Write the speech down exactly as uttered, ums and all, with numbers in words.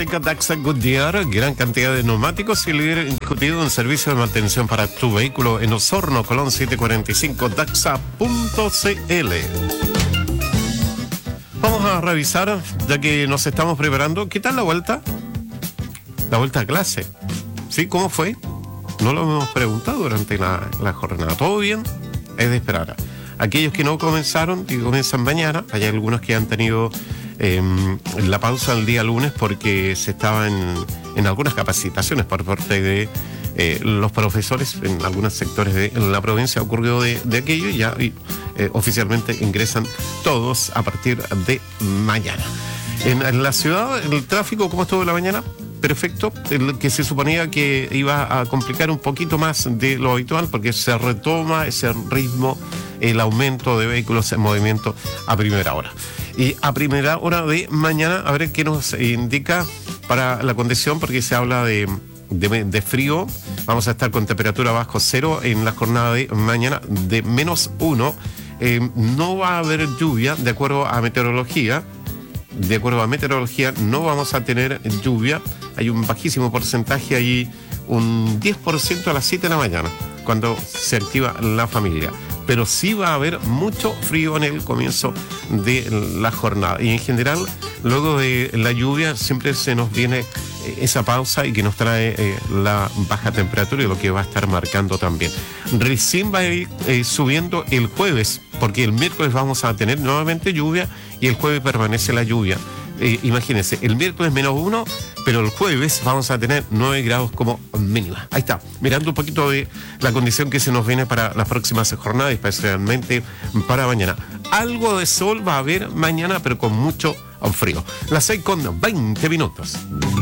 clásica Daxa Goodyear, gran cantidad de neumáticos y líder indiscutido en servicio de mantención para tu vehículo en Osorno, Colón setecientos cuarenta y cinco, daxa punto c l. Vamos a revisar, ya que nos estamos preparando, ¿qué tal la vuelta? La vuelta a clase. ¿Sí? ¿Cómo fue? No lo hemos preguntado durante la, la jornada. ¿Todo bien? Es de esperar. Aquellos que no comenzaron y comienzan mañana, hay algunos que han tenido eh, la pausa el día lunes porque se estaban en, en algunas capacitaciones por parte de eh, los profesores en algunos sectores de en la provincia. Ocurrió de, de aquello y ya y, eh, oficialmente ingresan todos a partir de mañana. En, en la ciudad, el tráfico, ¿cómo estuvo la mañana? Perfecto, el que se suponía que iba a complicar un poquito más de lo habitual porque se retoma ese ritmo, el aumento de vehículos en movimiento a primera hora. Y a primera hora de mañana, a ver qué nos indica para la condición, porque se habla de, de, de frío. Vamos a estar con temperatura bajo cero en la jornada de mañana, de menos uno. Eh, no va a haber lluvia, de acuerdo a meteorología. De acuerdo a meteorología, no vamos a tener lluvia. Hay un bajísimo porcentaje, ahí un diez por ciento a las siete de la mañana, cuando se activa la familia. Pero sí va a haber mucho frío en el comienzo de la jornada. Y en general, luego de la lluvia, siempre se nos viene esa pausa y que nos trae eh, la baja temperatura y lo que va a estar marcando también. Recién va a ir eh, subiendo el jueves, porque el miércoles vamos a tener nuevamente lluvia y el jueves permanece la lluvia. Eh, imagínense, el miércoles menos uno, pero el jueves vamos a tener nueve grados como mínima. Ahí está, mirando un poquito de la condición que se nos viene para las próximas jornadas, especialmente para mañana. Algo de sol va a haber mañana, pero con mucho frío. Las seis con veinte minutos.